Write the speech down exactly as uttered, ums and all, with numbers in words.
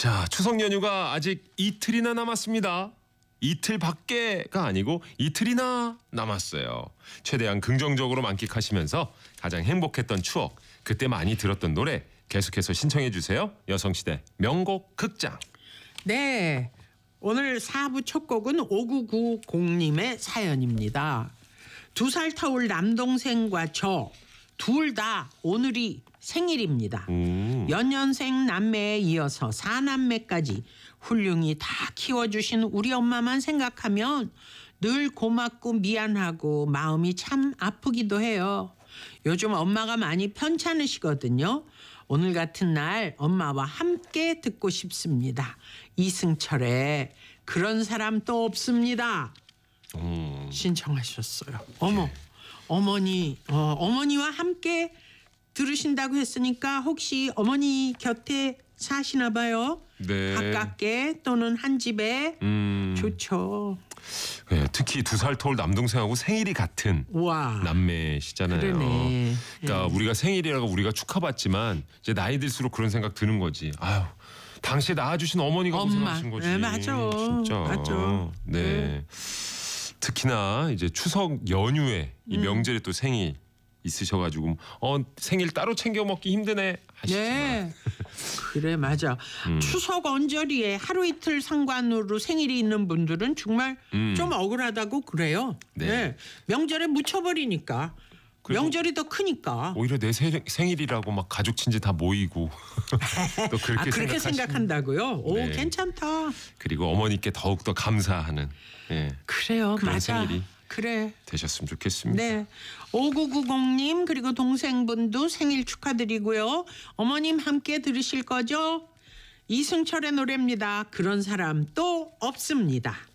자, 추석 연휴가 아직 이틀이나 남았습니다. 이틀밖에가 아니고 이틀이나 남았어요. 최대한 긍정적으로 만끽하시면서 가장 행복했던 추억, 그때 많이 들었던 노래 계속해서 신청해 주세요. 여성시대 명곡 극장. 네, 오늘 사 부 첫 곡은 오구구공님의 사연입니다. 두 살 터울 남동생과 저 둘 다 오늘이 생일입니다. 음. 연년생 남매에 이어서 사남매까지 훌륭히 다 키워주신 우리 엄마만 생각하면 늘 고맙고 미안하고 마음이 참 아프기도 해요. 요즘 엄마가 많이 편찮으시거든요. 오늘 같은 날 엄마와 함께 듣고 싶습니다. 이승철의 그런 사람 또 없습니다. 음. 신청하셨어요. 어머, 어머니, 어, 어머니와 함께 들으신다고 했으니까 혹시 어머니 곁에 사시나 봐요. 네. 가깝게 또는 한 집에. 음. 좋죠. 네, 특히 두 살 터울 남동생하고 생일이 같은 와. 남매시잖아요. 그러네. 그러니까 네. 우리가 생일이라고 우리가 축하받지만 이제 나이 들수록 그런 생각 드는 거지. 아유, 당시에 낳아주신 어머니가 엄마. 고생하신 거지. 네, 맞아. 진짜. 맞아. 네. 네. 특히나 이제 추석 연휴에 이 음. 명절에 또 생일 있으셔가지고 어 생일 따로 챙겨 먹기 힘드네 하시지만. 네. 그래 맞아. 음. 추석 언저리에 하루 이틀 상관으로 생일이 있는 분들은 정말 음. 좀 억울하다고 그래요. 네. 네. 명절에 묻혀버리니까. 그리고 명절이 더 크니까. 오히려 내 세, 생일이라고 막 가족 친지 다 모이고 또 그렇게, 아, 그렇게 생각하시는- 생각한다고요? 오, 네. 괜찮다. 그리고 어머니께 더욱 더 감사하는 예, 그래요. 그런 맞아. 생일이 그래. 되셨으면 좋겠습니다. 네. 오구구공님 그리고 동생분도 생일 축하드리고요. 어머님 함께 들으실 거죠? 이승철의 노래입니다. 그런 사람 또 없습니다.